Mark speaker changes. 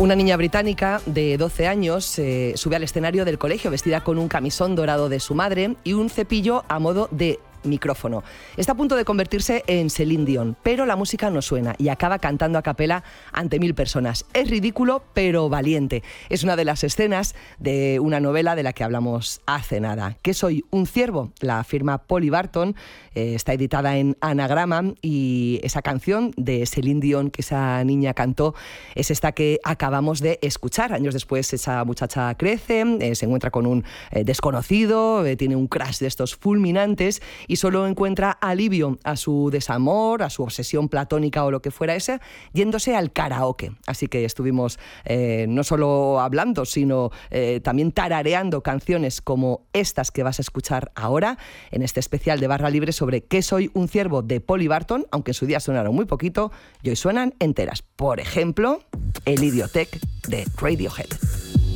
Speaker 1: Una niña británica de 12 años sube al escenario del colegio vestida con un camisón dorado de su madre y un cepillo a modo de micrófono. Está a punto de convertirse en Celine Dion, pero la música no suena y acaba cantando a capela ante 1000 personas. Es ridículo, pero valiente. Es una de las escenas de una novela de la que hablamos hace nada. ¿Qué soy? ¿Un ciervo? La firma Polly Barton. Está editada en Anagrama y esa canción de Celine Dion que esa niña cantó es esta que acabamos de escuchar. Años después esa muchacha crece, se encuentra con un desconocido, tiene un crush de estos fulminantes y solo encuentra alivio a su desamor, a su obsesión platónica o lo que fuera esa, yéndose al karaoke. Así que estuvimos no solo hablando, sino también tarareando canciones como estas que vas a escuchar ahora en este especial de Barra Libre sobre ¿Qué soy? Un ciervo de Polly Barton, aunque en su día sonaron muy poquito y hoy suenan enteras. Por ejemplo, el Idiotech de Radiohead.